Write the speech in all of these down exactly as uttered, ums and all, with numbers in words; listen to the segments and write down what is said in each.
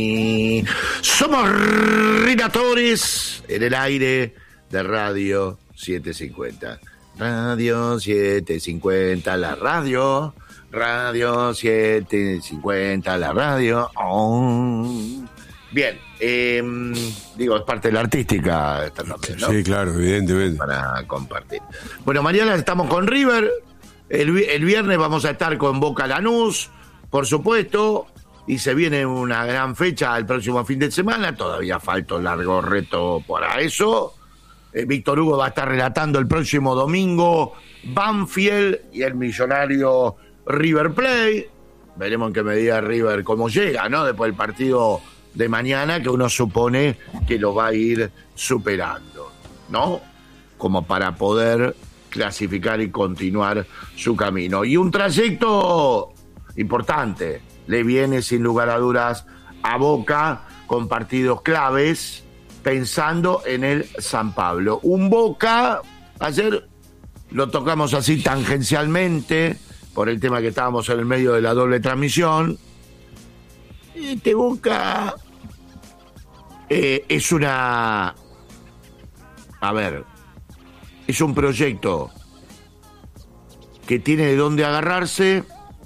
Somos Rinatores en el aire de Radio setecientos cincuenta. Radio setecientos cincuenta, la radio. Radio setecientos cincuenta, la radio. Oh. Bien, eh, digo, es parte de la artística esta también, ¿no? Sí, claro, evidentemente. Para compartir. Bueno, mañana estamos con River. El, el viernes vamos a estar con Boca Lanús, por supuesto. Y se viene una gran fecha el próximo fin de semana. Todavía falta un largo reto para eso. Eh, Víctor Hugo va a estar relatando el próximo domingo Banfield y el millonario River Plate. Veremos en qué medida River cómo llega, ¿no? Después del partido de mañana, que uno supone que lo va a ir superando, ¿no? Como para poder clasificar y continuar su camino. Y un trayecto importante le viene sin lugar a dudas a Boca, con partidos claves, pensando en el San Pablo. Un Boca, ayer lo tocamos así tangencialmente, por el tema que estábamos en el medio de la doble transmisión. Este Boca eh, es una... A ver, es un proyecto que tiene de dónde agarrarse,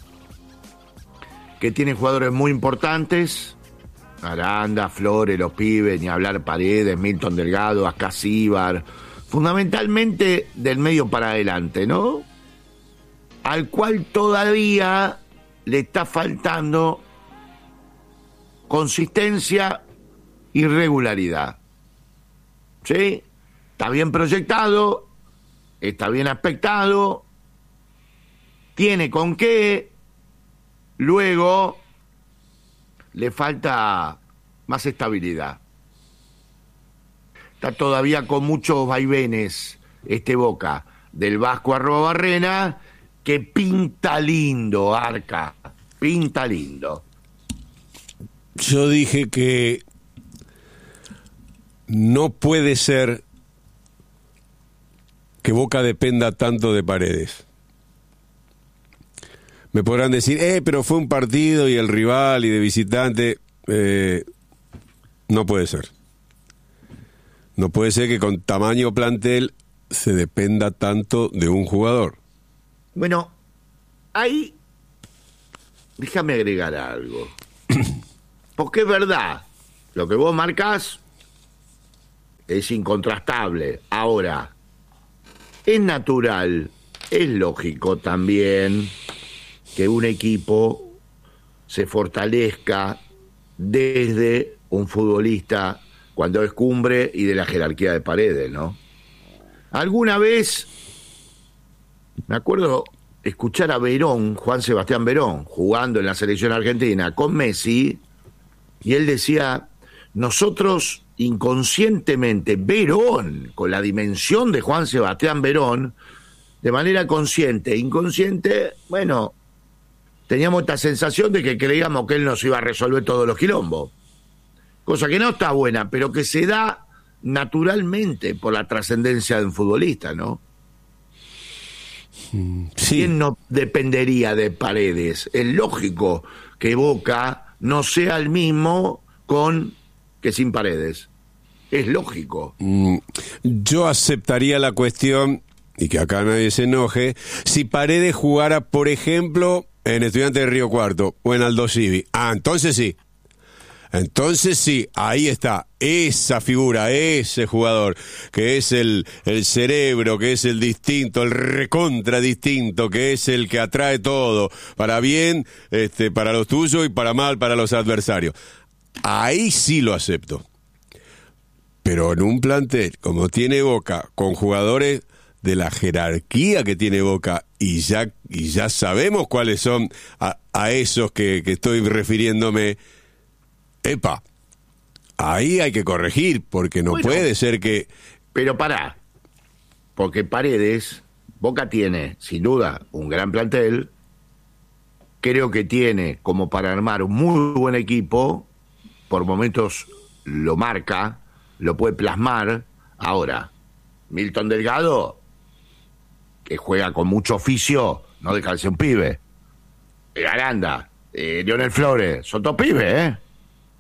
que tiene jugadores muy importantes, Aranda, Flores, los pibes, ni hablar Paredes, Milton Delgado, Ascasíbar, fundamentalmente del medio para adelante, ¿no? Al cual todavía le está faltando consistencia y regularidad. ¿Sí? Está bien proyectado, está bien aspectado, tiene con qué, luego le falta más estabilidad. Está todavía con muchos vaivenes este Boca, del Vasco a Arrobarrena, que pinta lindo, Arca, pinta lindo. Yo dije que no puede ser que Boca dependa tanto de Paredes. Me podrán decir, eh, pero fue un partido y el rival y de visitante. Eh, no puede ser. No puede ser que con tamaño plantel se dependa tanto de un jugador. Bueno, ahí déjame agregar algo. Porque es verdad, lo que vos marcás es incontrastable. Ahora, es natural, es lógico también que un equipo se fortalezca desde un futbolista cuando es cumbre y de la jerarquía de Paredes, ¿no? Alguna vez, me acuerdo escuchar a Verón, Juan Sebastián Verón, jugando en la selección argentina con Messi, y él decía, nosotros inconscientemente, Verón, con la dimensión de Juan Sebastián Verón, de manera consciente e inconsciente, bueno, teníamos esta sensación de que creíamos que él nos iba a resolver todos los quilombos. Cosa que no está buena, pero que se da naturalmente por la trascendencia de un futbolista, ¿no? Sí. ¿Quién no dependería de Paredes? Es lógico que Boca no sea el mismo con que sin Paredes. Es lógico. Yo aceptaría la cuestión, y que acá nadie se enoje, si Paredes jugara, por ejemplo, en Estudiantes de Río Cuarto o en Aldo Civi. Ah, entonces sí. Entonces sí, ahí está, esa figura, ese jugador, que es el, el cerebro, que es el distinto, el recontra distinto, que es el que atrae todo, para bien, este, para los tuyos y para mal para los adversarios. Ahí sí lo acepto. Pero en un plantel, como tiene Boca, con jugadores de la jerarquía que tiene Boca, y ya, y ya sabemos cuáles son a, a esos que, que estoy refiriéndome, epa, ahí hay que corregir, porque no bueno, puede ser que... Pero pará, porque Paredes, Boca tiene, sin duda, un gran plantel, creo que tiene como para armar un muy buen equipo, por momentos lo marca, lo puede plasmar. Ahora, Milton Delgado, que juega con mucho oficio, no deja de ser un pibe. Aranda, eh, Lionel Flores, son todos pibes, ¿eh?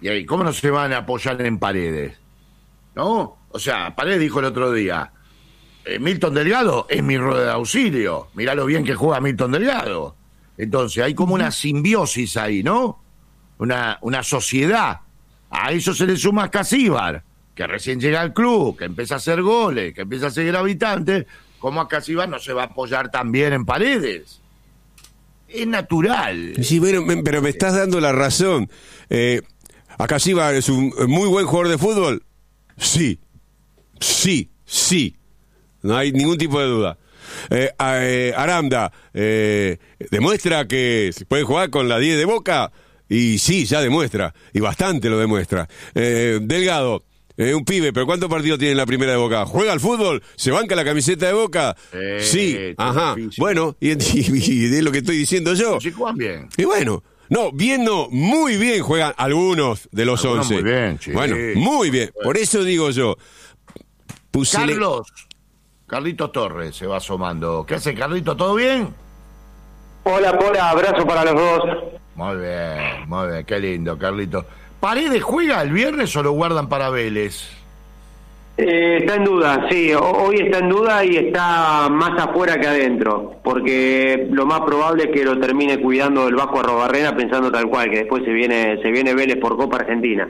Y ahí, ¿cómo no se van a apoyar en Paredes? ¿No? O sea, Paredes dijo el otro día, eh, Milton Delgado es mi rueda de auxilio. Mirá lo bien que juega Milton Delgado. Entonces, hay como una simbiosis ahí, ¿no? Una, una sociedad. A eso se le suma Casíbar, que recién llega al club, que empieza a hacer goles, que empieza a ser gravitante. ¿Cómo a Casíbar no se va a apoyar también en Paredes? Es natural. Sí, pero, pero me estás dando la razón. Eh, ¿A Casíbar es un muy buen jugador de fútbol? Sí. Sí, sí. No hay ningún tipo de duda. Eh, eh, Aranda, eh, ¿demuestra que se puede jugar con la diez de Boca? Y sí, ya demuestra. Y bastante lo demuestra. Eh, Delgado, eh, un pibe, pero ¿cuántos partidos tiene en la primera de Boca? ¿Juega al fútbol? ¿Se banca la camiseta de Boca? Eh, sí, ajá. Difícil. Bueno, y, y, y es lo que estoy diciendo yo. Sí, juegan bien. Y bueno, no, bien no, muy bien juegan algunos de los algunos once. Muy bien, sí. Bueno, muy bien. Por eso digo yo. Pusele... Carlos, Carlitos Torres se va asomando. ¿Qué hace, Carlito? ¿Todo bien? Hola, Pola, abrazo para los dos. Muy bien, muy bien, qué lindo, Carlito. ¿Paredes juega el viernes o lo guardan para Vélez? Eh, está en duda, sí, hoy está en duda y está más afuera que adentro, porque lo más probable es que lo termine cuidando el Vasco Arrobarrena, pensando tal cual, que después se viene se viene Vélez por Copa Argentina.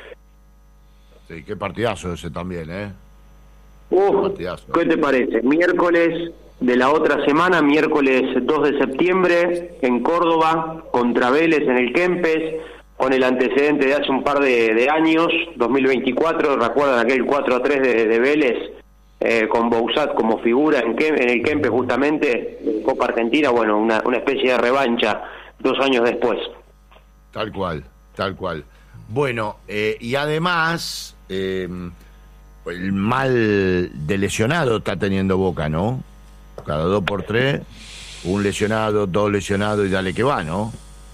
Sí, qué partidazo ese también, ¿eh? Uf, ¿qué te parece? Miércoles de la otra semana, miércoles dos de septiembre, en Córdoba, contra Vélez en el Kempes, con el antecedente de hace un par de, de años, dos mil veinticuatro, recuerdan aquel cuatro a tres de, de Vélez, eh, con Bouzat como figura en, Kem, en el Kempes justamente, en Copa Argentina, bueno, una, una especie de revancha dos años después. Tal cual, tal cual. Bueno, eh, y además, eh, el mal de lesionado está teniendo Boca, ¿no? Cada dos por tres, un lesionado, dos lesionados y dale que va, ¿no?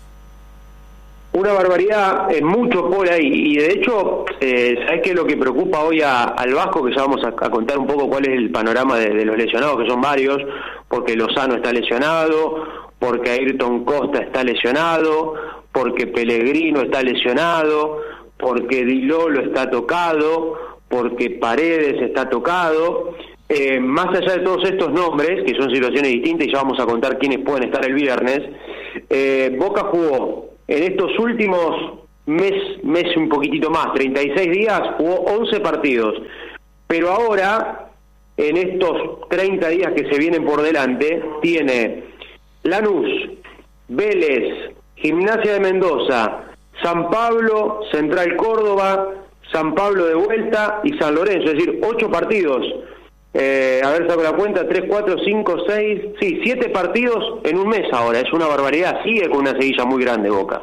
Una barbaridad, es mucho por ahí, y de hecho, eh, ¿sabes qué es lo que preocupa hoy a, al Vasco? Que ya vamos a, a contar un poco cuál es el panorama de, de los lesionados, que son varios, porque Lozano está lesionado, porque Ayrton Costa está lesionado, porque Pellegrino está lesionado, porque Di Lolo está tocado, porque Paredes está tocado. Eh, más allá de todos estos nombres, que son situaciones distintas, y ya vamos a contar quiénes pueden estar el viernes, eh, Boca jugó en estos últimos mes, mes un poquitito más, treinta y seis días, jugó once partidos. Pero ahora, en estos treinta días que se vienen por delante, tiene Lanús, Vélez, Gimnasia de Mendoza, San Pablo, Central Córdoba, San Pablo de vuelta y San Lorenzo, es decir, ocho partidos. Eh, a ver, saco la cuenta, tres, cuatro, cinco, seis, sí, siete partidos en un mes ahora, es una barbaridad, sigue con una seguilla muy grande Boca.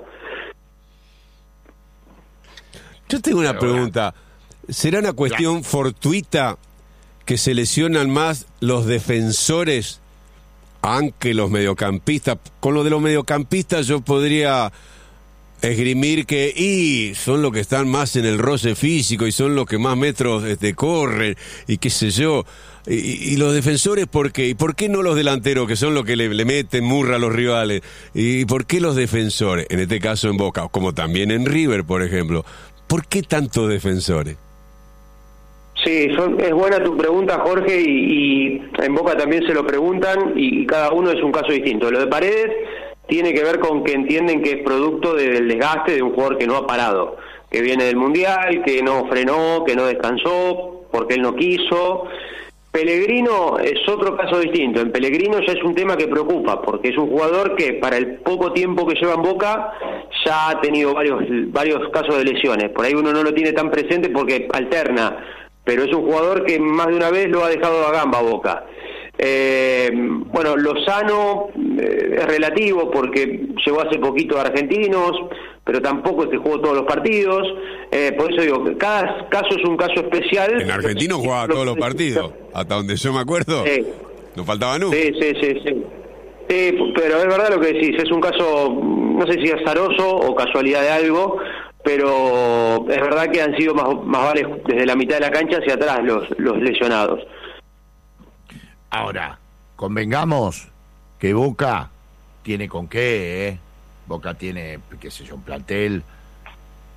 Yo tengo una pregunta, ¿será una cuestión fortuita que se lesionan más los defensores aunque los mediocampistas? Con lo de los mediocampistas yo podría esgrimir que y son los que están más en el roce físico y son los que más metros este, corren y qué sé yo, y, y los defensores ¿por qué? ¿Y por qué no los delanteros que son los que le, le meten murra a los rivales? ¿Y por qué los defensores? En este caso en Boca, como también en River por ejemplo, ¿por qué tantos defensores? Sí, son, es buena tu pregunta, Jorge, y, y en Boca también se lo preguntan y, y cada uno es un caso distinto. Lo de Paredes tiene que ver con que entienden que es producto del desgaste de un jugador que no ha parado, que viene del Mundial, que no frenó, que no descansó, porque él no quiso. Pellegrino es otro caso distinto. En Pellegrino ya es un tema que preocupa, porque es un jugador que para el poco tiempo que lleva en Boca ya ha tenido varios, varios casos de lesiones. Por ahí uno no lo tiene tan presente porque alterna, pero es un jugador que más de una vez lo ha dejado a gamba a Boca. Eh, bueno, Lozano eh, es relativo porque llegó hace poquito a Argentinos, pero tampoco es que jugó todos los partidos, eh, por eso digo que cada caso es un caso especial. En Argentinos jugaba todos los partidos, hasta donde yo me acuerdo, sí. No faltaba nunca. Sí, sí, sí, sí. Sí, pero es verdad lo que decís, es un caso, no sé si es azaroso o casualidad de algo, pero es verdad que han sido más, más vales desde la mitad de la cancha hacia atrás los, los lesionados. Ahora, convengamos que Boca tiene con qué, ¿eh? Boca tiene, qué sé yo, un plantel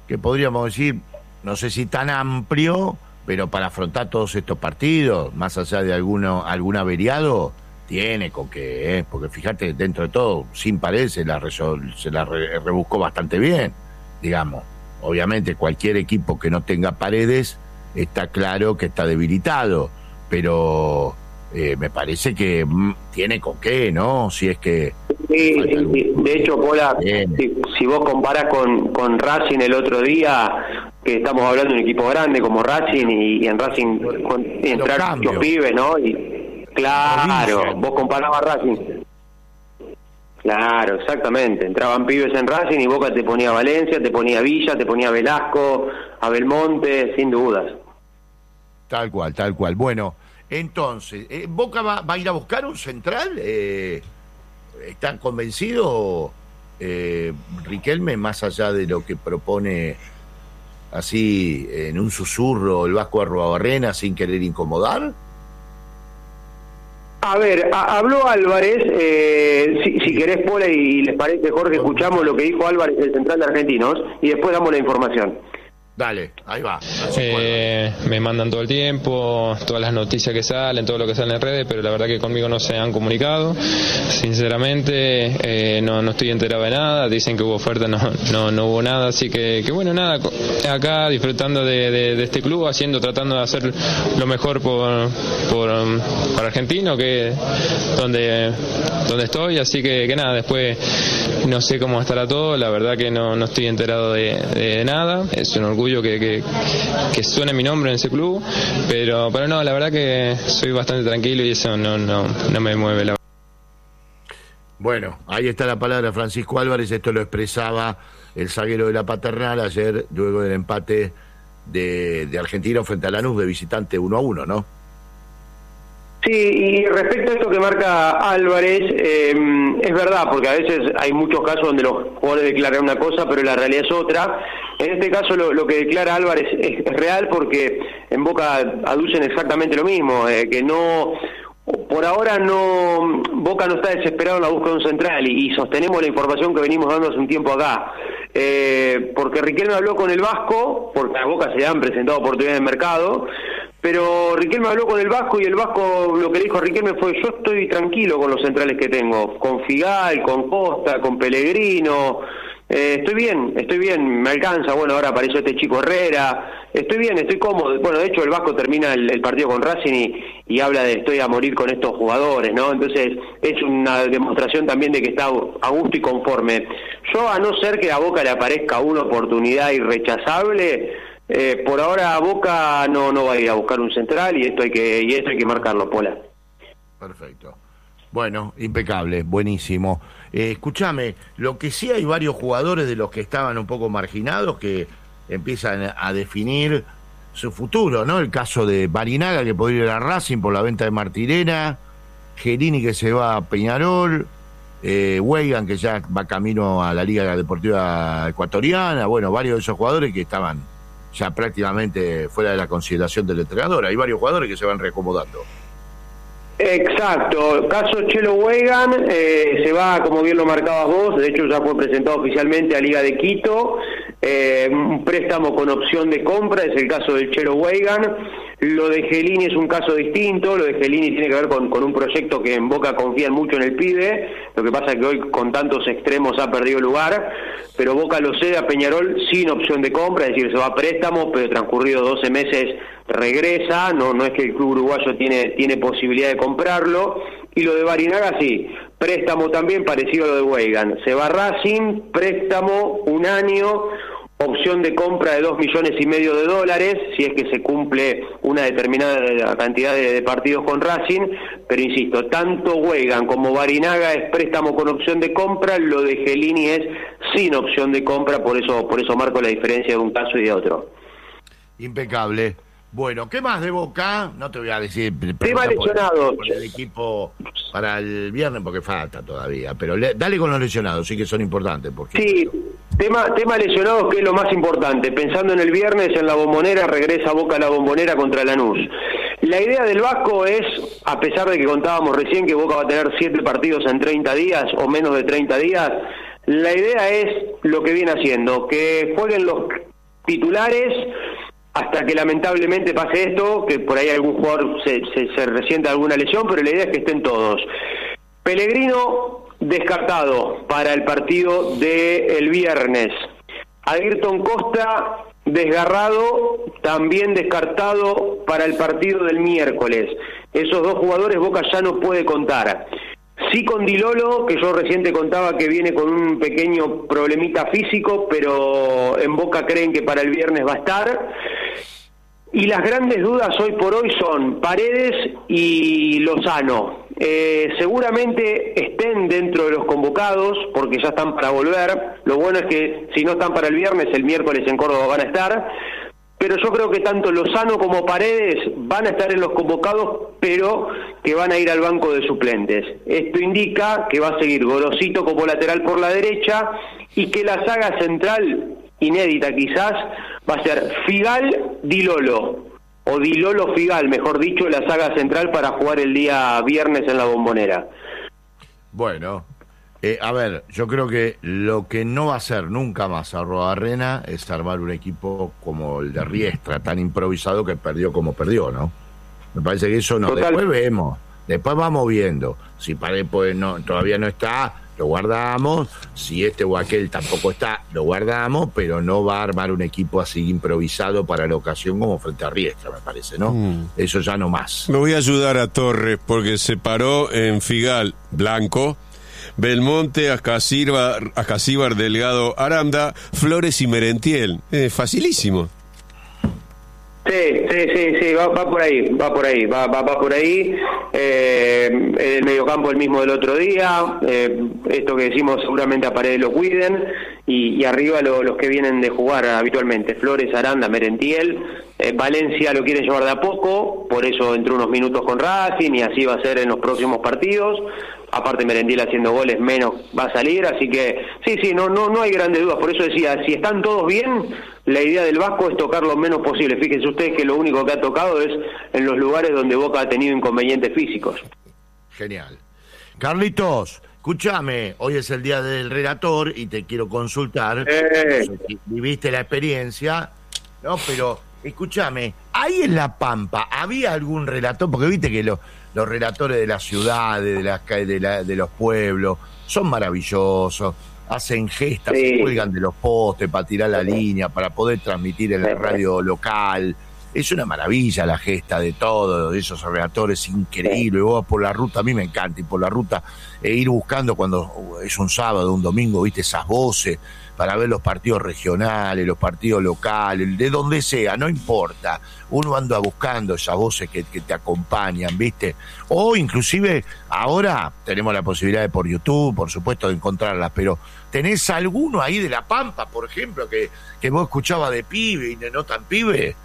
que podríamos decir, no sé si tan amplio, pero para afrontar todos estos partidos, más allá de alguno algún averiado, tiene con qué, ¿eh? Porque fíjate, dentro de todo, sin Paredes se la, resol, se la re, rebuscó bastante bien, digamos. Obviamente cualquier equipo que no tenga Paredes está claro que está debilitado, pero eh, me parece que mm, tiene con qué, ¿no? Si es que... Sí, sí, de hecho, Pola, si, si vos comparás con, con Racing el otro día, que estamos hablando de un equipo grande como Racing, y, y en Racing entrar los pibes, ¿no? Y claro, vos comparabas Racing. Claro, exactamente. Entraban pibes en Racing y Boca te ponía Valencia, te ponía Villa, te ponía Velasco, a Belmonte, sin dudas. Tal cual, tal cual. Bueno, entonces, eh, ¿Boca va, va a ir a buscar un central? Eh, ¿Están convencidos, eh, Riquelme, más allá de lo que propone así en un susurro el Vasco Arruabarrena sin querer incomodar? A ver, a, habló Álvarez, eh, si, si querés, Pola, y les parece, Jorge, escuchamos lo que dijo Álvarez, el central de Argentinos, y después damos la información. Dale, ahí va. Eh, me mandan todo el tiempo, todas las noticias que salen, todo lo que sale en redes, pero la verdad que conmigo no se han comunicado. Sinceramente, eh, no, no estoy enterado de nada. Dicen que hubo oferta, no, no, no hubo nada. Así que, que bueno, nada, acá disfrutando de, de, de este club, haciendo, tratando de hacer lo mejor por, por para Argentino, que es donde, donde estoy. Así que, que nada, después no sé cómo estará todo. La verdad que no, no estoy enterado de, de nada. Es un orgullo Que, que, que suene mi nombre en ese club, pero pero no, la verdad que soy bastante tranquilo y eso no no no me mueve la. Bueno, ahí está la palabra de Francisco Álvarez. Esto lo expresaba el zaguero de la Paternal ayer, luego del empate de, de Argentino frente a Lanús de visitante uno a uno, ¿no? Sí, y respecto a esto que marca Álvarez, eh, es verdad, porque a veces hay muchos casos donde los jugadores declaran una cosa, pero la realidad es otra. En este caso lo, lo que declara Álvarez es, es real, porque en Boca aducen exactamente lo mismo, eh, que no... Por ahora no, Boca no está desesperado en la búsqueda de un central, y, y sostenemos la información que venimos dando hace un tiempo acá. Eh, porque Riquelme habló con el Vasco, porque a Boca se han presentado oportunidades de mercado, pero Riquelme habló con el Vasco y el Vasco lo que le dijo a Riquelme fue: yo estoy tranquilo con los centrales que tengo, con Figal, con Costa, con Pellegrino, eh, estoy bien, estoy bien, me alcanza. Bueno, ahora apareció este chico Herrera, estoy bien, estoy cómodo. Bueno, de hecho el Vasco termina el, el partido con Racing y, y habla de estoy a morir con estos jugadores, ¿no? Entonces es una demostración también de que está a gusto y conforme. Yo, a no ser que a Boca le aparezca una oportunidad irrechazable, Eh, por ahora Boca no no va a ir a buscar un central, y esto hay que y esto hay que marcarlo, Pola. Perfecto. Bueno, impecable, buenísimo. Eh, escúchame, lo que sí hay varios jugadores de los que estaban un poco marginados que empiezan a definir su futuro, ¿no? El caso de Barinaga, que podría ir a Racing por la venta de Martirena, Gerini, que se va a Peñarol, eh, Weigan, que ya va camino a la Liga Deportiva Ecuatoriana. Bueno, varios de esos jugadores que estaban ya prácticamente fuera de la consideración del entrenador. Hay varios jugadores que se van reacomodando. Exacto, caso Chelo Weigan, eh, se va, como bien lo marcabas vos, de hecho ya fue presentado oficialmente a Liga de Quito, eh, un préstamo con opción de compra, es el caso del Chelo Weigan. Lo de Gelini es un caso distinto. Lo de Gelini tiene que ver con, con un proyecto que en Boca confían mucho en el pibe. Lo que pasa es que hoy con tantos extremos ha perdido lugar, pero Boca lo cede a Peñarol sin opción de compra, es decir, se va a préstamo, pero transcurrido doce meses regresa. No no es que el club uruguayo tiene tiene posibilidad de comprarlo. Y lo de Barinaga sí, préstamo también parecido a lo de Weigan. Se va a Racing, préstamo un año, opción de compra de dos millones y medio de dólares, si es que se cumple una determinada cantidad de, de partidos con Racing. Pero insisto, tanto Weigan como Barinaga es préstamo con opción de compra, lo de Gelini es sin opción de compra, por eso por eso marco la diferencia de un caso y de otro. Impecable. Bueno, ¿qué más de Boca? No te voy a decir... Tema lesionado. Por el equipo para el viernes, porque falta todavía. Pero le, dale con los lesionados, sí que son importantes. Porque... Sí, tema, tema lesionados, que es lo más importante. Pensando en el viernes, en la Bombonera, regresa Boca a la Bombonera contra Lanús. La idea del Vasco es, a pesar de que contábamos recién que Boca va a tener siete partidos en treinta días, o menos de treinta días, la idea es lo que viene haciendo, que jueguen los titulares hasta que lamentablemente pase esto, que por ahí algún jugador se, se, se resienta alguna lesión, pero la idea es que estén todos. Pellegrino descartado para el partido del viernes. Ayrton Costa desgarrado, también descartado para el partido del miércoles. Esos dos jugadores Boca ya no puede contar. Sí con Di Lolo, que yo recién te contaba que viene con un pequeño problemita físico, pero en Boca creen que para el viernes va a estar. Y las grandes dudas hoy por hoy son Paredes y Lozano. Eh, seguramente estén dentro de los convocados, porque ya están para volver. Lo bueno es que si no están para el viernes, el miércoles en Córdoba van a estar. Pero yo creo que tanto Lozano como Paredes van a estar en los convocados, pero que van a ir al banco de suplentes. Esto indica que va a seguir Gorosito como lateral por la derecha y que la saga central, inédita quizás, va a ser Figal, Di Lolo, o Di Lolo Figal, mejor dicho, la saga central para jugar el día viernes en la Bombonera. Bueno, eh, a ver, yo creo que lo que no va a hacer nunca más Arruabarrena es armar un equipo como el de Riestra, tan improvisado que perdió como perdió, ¿no? Me parece que eso no. Total. Después vemos, después vamos viendo. Si Paredes pues no, todavía no está, lo guardamos. Si este o aquel tampoco está, lo guardamos, pero no va a armar un equipo así improvisado para la ocasión como frente a Riestra, me parece, ¿no? Mm. Eso ya no más. Lo voy a ayudar a Torres porque se paró en Figal Blanco, Belmonte, Ascasíbar, Ascasíbar Delgado, Aranda, Flores y Merentiel. Eh, facilísimo. Sí, sí, sí, sí, va, va por ahí, va por ahí, va, va, va por ahí. Eh, el mediocampo el mismo del otro día, eh, esto que decimos seguramente a Paredes lo cuiden, y, y arriba lo, los que vienen de jugar habitualmente, Flores, Aranda, Merentiel. eh, Valencia lo quiere llevar de a poco, por eso entró unos minutos con Racing y así va a ser en los próximos partidos. Aparte Merentiel haciendo goles menos va a salir, así que sí, sí, no, no, no hay grandes dudas. Por eso decía, si están todos bien, la idea del Vasco es tocar lo menos posible. Fíjense ustedes que lo único que ha tocado es en los lugares donde Boca ha tenido inconvenientes físicos. Genial. Carlitos, escúchame, hoy es el día del relator y te quiero consultar. Eh. No sé si viviste la experiencia, ¿no? Pero escúchame, ahí en La Pampa, ¿había algún relator? Porque viste que lo, los relatores de las ciudades, de, las, de, la, de los pueblos, son maravillosos. Hacen gestas, sí. Se cuelgan de los postes para tirar la línea, para poder transmitir en la radio local. Es una maravilla la gesta de todos esos relatores, increíble. Vos por la ruta, a mí me encanta, y por la ruta e ir buscando cuando es un sábado, un domingo, viste, esas voces para ver los partidos regionales, los partidos locales, de donde sea, no importa. Uno anda buscando esas voces que, que te acompañan, ¿viste? O inclusive ahora tenemos la posibilidad de por YouTube, por supuesto, de encontrarlas, pero ¿tenés alguno ahí de La Pampa, por ejemplo, que, que vos escuchabas de pibe y de no tan pibe?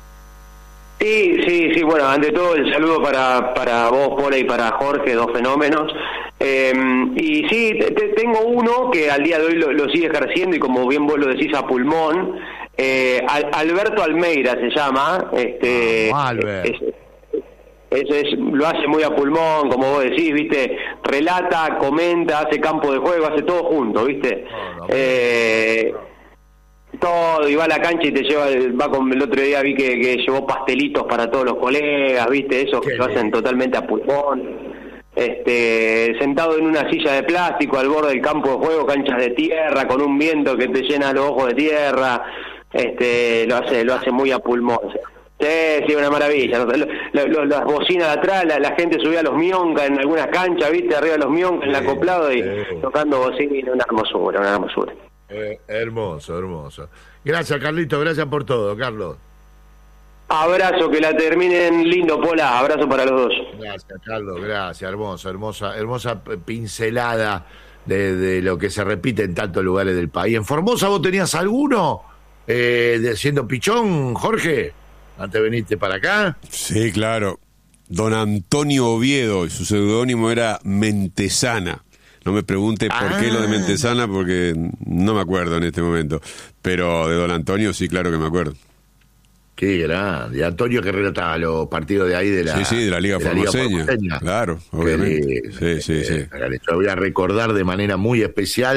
Sí, sí, sí, bueno, ante todo el saludo para, para vos, Pola, y para Jorge, dos fenómenos. Eh, y sí, te, te, tengo uno que al día de hoy lo, lo sigue ejerciendo y como bien vos lo decís a pulmón, eh, Al, Alberto Almeida se llama, este, ah, Albert. es, es, es, lo hace muy a pulmón, como vos decís, viste, relata, comenta, hace campo de juego, hace todo junto, viste. No, no, eh, todo, y va a la cancha y te lleva, va con el otro día vi que, que llevó pastelitos para todos los colegas, viste, esos que lo hacen totalmente a pulmón. Este, sentado en una silla de plástico al borde del campo de juego, canchas de tierra, con un viento que te llena los ojos de tierra, este, lo hace, lo hace muy a pulmón. Sí, sí, una maravilla. Las, las, las bocinas de atrás, la, la gente subía a los mioncas en algunas canchas, viste, arriba de los mioncas, en el acoplado y eh. tocando bocina, una hermosura, una hermosura. Eh, hermoso, hermoso. Gracias, Carlito, gracias por todo, Carlos. Abrazo, que la terminen lindo, Pola, abrazo para los dos. Gracias, Carlos, gracias, hermosa, hermosa, hermosa pincelada de, de lo que se repite en tantos lugares del país. ¿En Formosa vos tenías alguno eh, de, siendo pichón, Jorge, antes de venirte para acá? Sí, claro, don Antonio Oviedo, y su seudónimo era Mentesana. No me pregunte por ah. qué lo de Mentesana, porque no me acuerdo en este momento. Pero de don Antonio sí, claro que me acuerdo. Qué grande. Antonio que relataba los partidos de ahí de la, sí, sí, de la Liga Formoseña. Claro, obviamente. Sí, sí, sí. Lo voy a recordar de manera muy especial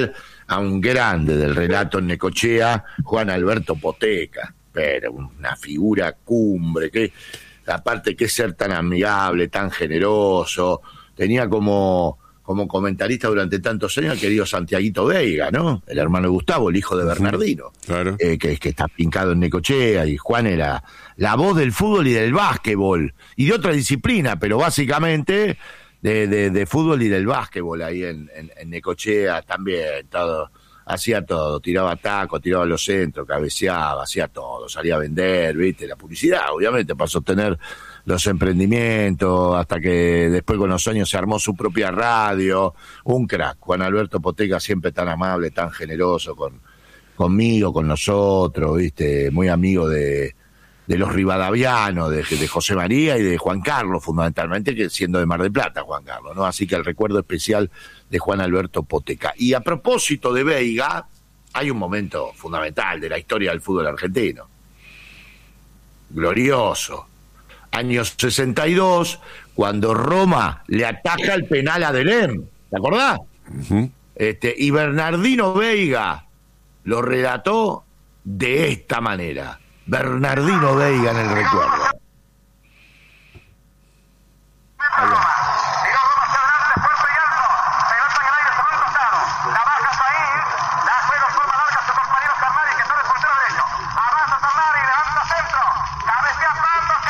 a un grande del relato en Necochea, Juan Alberto Poteca, pero una figura cumbre, que aparte que ser tan amigable, tan generoso, tenía como, como comentarista durante tantos años al querido Santiaguito Veiga, ¿no? El hermano de Gustavo, el hijo de Bernardino, claro. eh, que, que está fincado en Necochea, y Juan era la voz del fútbol y del básquetbol, y de otra disciplina, pero básicamente de, de, de fútbol y del básquetbol ahí en, en, en Necochea también, todo, hacía todo, tiraba tacos, tiraba los centros, cabeceaba, hacía todo, salía a vender, viste, la publicidad, obviamente, para sostener los emprendimientos, hasta que después con los años se armó su propia radio, un crack. Juan Alberto Poteca siempre tan amable, tan generoso con conmigo, con nosotros, viste, muy amigo de, de los rivadavianos, de, de José María y de Juan Carlos, fundamentalmente, que siendo de Mar del Plata, Juan Carlos, ¿no? Así que el recuerdo especial de Juan Alberto Poteca. Y a propósito de Veiga, hay un momento fundamental de la historia del fútbol argentino. Glorioso. Año sesenta y dos, cuando Roma le ataca el penal a Delem, ¿te acordás? Uh-huh. Este, y Bernardino Veiga lo relató de esta manera. Bernardino Veiga en el recuerdo.